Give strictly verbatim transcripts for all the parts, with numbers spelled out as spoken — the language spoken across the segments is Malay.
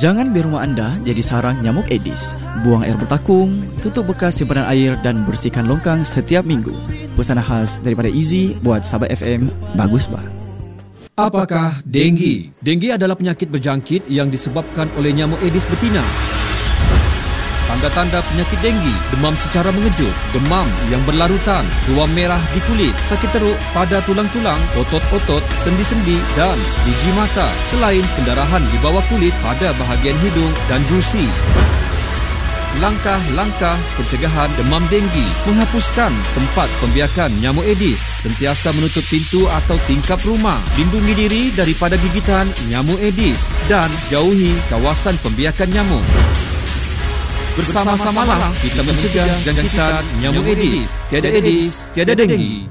Jangan biar rumah anda jadi sarang nyamuk Aedes. Buang air bertakung, tutup bekas simpanan air dan bersihkan longkang setiap minggu. Pesanan khas daripada Easy buat sahabat F M. Bagus bah. Apakah denggi? Denggi adalah penyakit berjangkit yang disebabkan oleh nyamuk Aedes betina. Tanda-tanda penyakit denggi: demam secara mengejut, demam yang berlarutan, ruam merah di kulit, sakit teruk pada tulang-tulang, otot-otot, sendi-sendi dan biji mata, selain pendarahan di bawah kulit pada bahagian hidung dan gusi. Langkah-langkah pencegahan demam denggi: menghapuskan tempat pembiakan nyamuk Aedes, sentiasa menutup pintu atau tingkap rumah, lindungi diri daripada gigitan nyamuk Aedes dan jauhi kawasan pembiakan nyamuk. Bersama-samalah kita mencegah jangkitan nyamuk Aedes. Tiada Aedes, tiada denggi.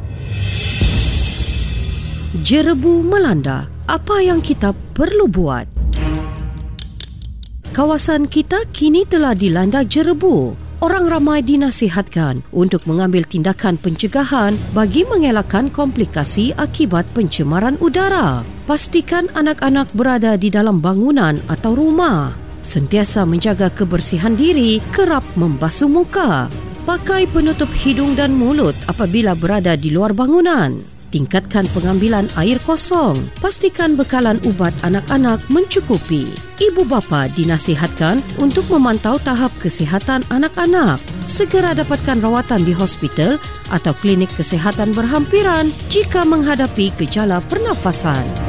Jerebu melanda, apa yang kita perlu buat? Kawasan kita kini telah dilanda jerebu. Orang ramai dinasihatkan untuk mengambil tindakan pencegahan bagi mengelakkan komplikasi akibat pencemaran udara. Pastikan anak-anak berada di dalam bangunan atau rumah. Sentiasa menjaga kebersihan diri, kerap membasuh muka. Pakai penutup hidung dan mulut apabila berada di luar bangunan. Tingkatkan pengambilan air kosong. Pastikan bekalan ubat anak-anak mencukupi. Ibu bapa dinasihatkan untuk memantau tahap kesihatan anak-anak. Segera dapatkan rawatan di hospital atau klinik kesihatan berhampiran jika menghadapi gejala pernafasan.